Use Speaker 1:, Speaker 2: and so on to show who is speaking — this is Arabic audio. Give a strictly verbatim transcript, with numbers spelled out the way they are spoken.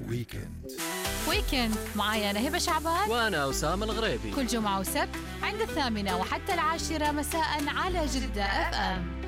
Speaker 1: ويكند.
Speaker 2: ويكند معايا أنا هبة شعبان
Speaker 3: وأنا أسامة الغريبي،
Speaker 2: كل جمعة وسبت عند الثامنة وحتى العاشرة مساء على جدة أف أم.